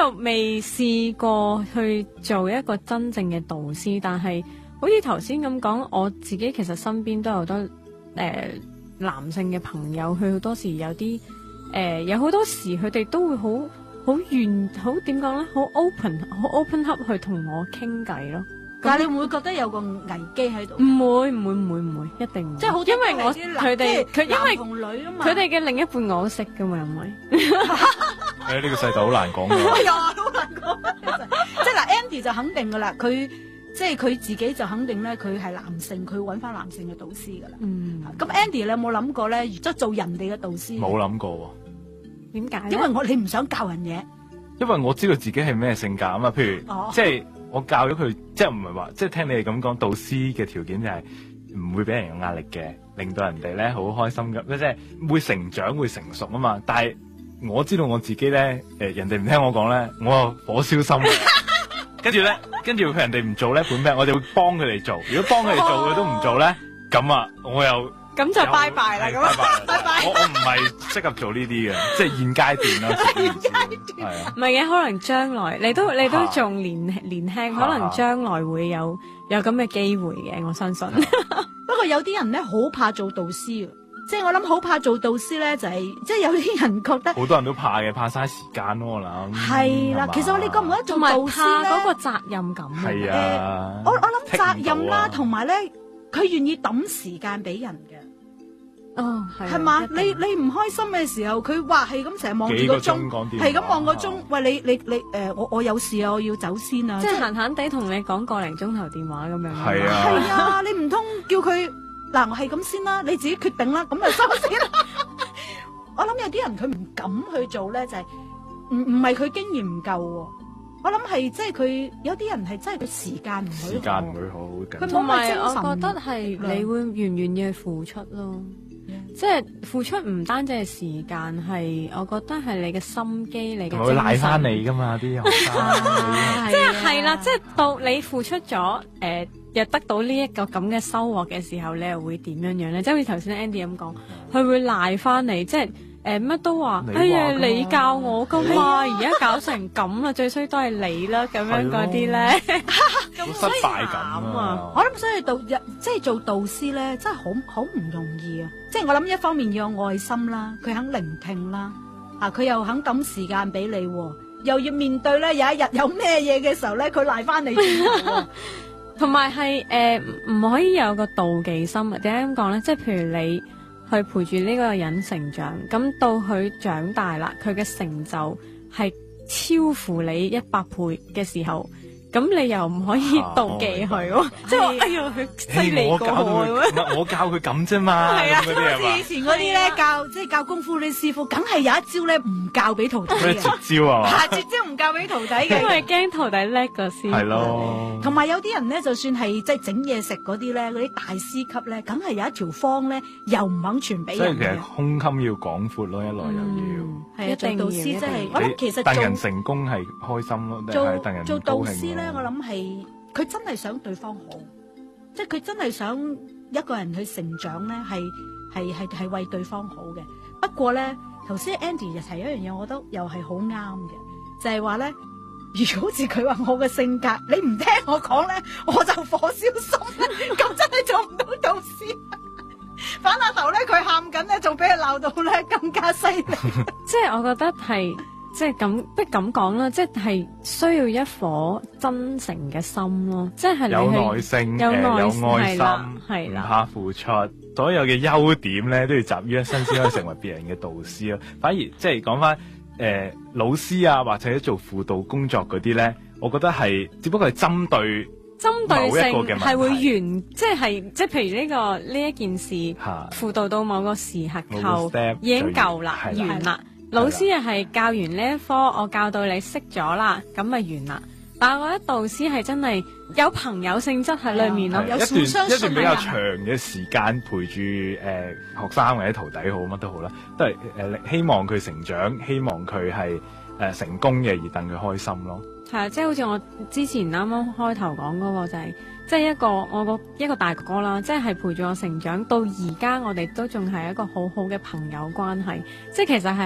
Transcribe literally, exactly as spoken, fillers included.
又未試過去做一個真正嘅導師，但係好似頭先咁講，我自己其實身邊都有好多誒、呃、男性嘅朋友，佢好多時有啲誒、呃、有好多時佢哋都會好好願好點講咧，好 open 好 open up 去同我傾偈咯。 但係你會唔會覺得有個危機喺度？ 唔會唔會唔會唔會，一定唔會。 即係好， 因為我佢哋佢因為同女啊嘛， 佢哋嘅另一半我都識噶嘛，因為誒呢個世道好難講嘅。 係啊，好難講。即係嗱 ，Andy 就肯定噶啦，佢即係佢自己就肯定咧，佢係男性，佢揾翻男性嘅導師噶啦。 嗯。 咁 Andy 你有冇諗過咧？即係做人哋嘅導師？ 冇諗過喎。 點解？ 因為我你唔想教人嘢。 因為我知道自己係咩性格啊嘛，譬如、哦、即係我教咗佢，即係唔係話即係聽你哋咁講，導師嘅條件就係唔會俾人有壓力嘅，令到人哋咧好開心嘅，即係會成長會成熟啊嘛。但係我知道我自己咧，誒人哋唔聽我講咧，我又火燒心嘅。跟住咧，跟住佢人哋唔做咧，本咩我就會幫佢哋做。如果幫佢哋做佢都唔做咧，咁啊我又。 咁就拜拜啦，咁拜拜。 我我唔係適合做呢啲嘅，即係現階段啦。 現階段係啊， 唔係嘅，可能將來你都你都仲年年輕，可能將來會有有咁嘅機會嘅，我相信。 不過有啲人咧好怕做導師，即係我諗好怕做導師咧，就係即係有啲人覺得好多人都怕嘅，怕嘥時間咯，我諗。 係啦，其實你覺唔覺得做導師咧嗰個責任感？ 係啊， 我我諗責任啦，同埋咧。佢願意抌時間俾人嘅， 哦，係嘛？你你唔開心嘅時候，佢話係咁成日望住個鐘，係咁望個鐘。喂，你你你誒、呃，我我有事啊，我要走先啊！ 即係閒閒地同你講個零鐘頭電話咁樣。 係啊， 係啊，你唔通叫佢嗱我係咁先啦，你自己決定啦，咁就收先啦。我諗有啲人佢唔敢去做咧，就係唔唔係佢經驗唔夠喎。我諗係即係佢有啲人係真係佢時間唔好， 時間唔會好緊。 同埋我覺得係你會願唔願意去付出咯，即係付出唔單止係時間，係我覺得係你嘅心機，你嘅精神。 會賴翻你噶嘛啲學生， 即係係啦，即係到你付出咗誒，又得到呢一個咁嘅收穫嘅時候，你又會點樣樣咧？即係好似頭先 Andy 咁講，佢會賴翻你，即係。誒，乜都話，哎呀，你教我噶嘛，而家搞成咁啦，最衰都係你啦，咁樣嗰啲咧， 咁失敗感啊！ 我諗所以導即係做導師咧，真係好好唔容易啊！即係我諗一方面要有愛心啦，佢肯聆聽啦，啊，佢又肯抌時間俾你，又要面對咧有一日有咩嘢嘅時候咧，佢賴翻你轉頭， 同埋係誒唔可以有個妒忌心啊？點解咁講咧？即係譬如你。去陪住呢個人成長，咁到佢長大啦，佢嘅成就係超乎你一百倍嘅時候，咁你又唔可以妒忌佢喎，即係話哎呀佢犀利過我咁我教佢咁啫嘛， 係啊，好似以前嗰啲咧教即係教功夫啲師傅，梗係有一招咧唔教俾徒弟嘅， 絕招啊， 係絕招唔教俾徒弟嘅， 因為驚徒弟叻過師傅。 係咯， 同埋有啲人咧，就算係即係整嘢食嗰啲咧，嗰啲大師級咧，梗係有一條方咧，又唔肯傳俾人嘅。 所以其實胸襟要廣闊咯，一來又要係啊，做導師真係，我諗其實戥人成功係開心咯，定係戥人做導師咧，我諗係佢真係想對方好，即係佢真係想一個人去成長咧，係係係係為對方好嘅。不過咧，頭先 Andy 就提一樣嘢，我覺得又係好啱嘅，就係話咧。如果好似佢話我嘅性格，你唔聽我講咧，我就火燒心，咁真係做唔到導師。反下頭咧，佢喊緊咧，仲俾佢鬧到咧更加犀利。 即係我覺得係，即係咁，不咁講啦，即係需要一顆真誠嘅心咯，即係有耐性， 有耐性，有愛心， 係啦， 唔怕付出，所有嘅優點咧都要集於一身，先可以成為別人嘅導師咯。反而即係講翻。誒、呃，老師啊，或者做輔導工作嗰啲咧，我覺得係只不過係針對針對性係會完，即係即係譬如呢、這個呢一件事輔導到某個時刻後已經夠啦，完啦。老師又係教完呢一科，我教到你識咗啦，咁咪完啦。但係我覺得導師係真係有朋友性質喺裏面咯，有互相信任。 一段一段比較長嘅時間陪住誒、呃、學生或者徒弟好乜都好啦，都係誒、呃、希望佢成長，希望佢係誒成功嘅，而等佢開心咯。 係啊，即係好似我之前啱啱開頭講嗰個就係、是，即係一個我個一個大哥哥啦，即係陪住我成長到而家，我哋都仲係一個好好嘅朋友關係，即係其實係。